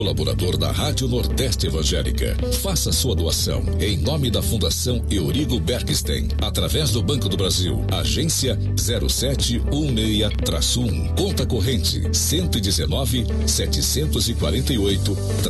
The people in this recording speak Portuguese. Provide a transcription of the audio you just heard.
Colaborador da Rádio Nordeste Evangélica. Faça sua doação em nome da Fundação Eurigo Bergstein, através do Banco do Brasil, agência 0716-1, conta corrente 119-748-.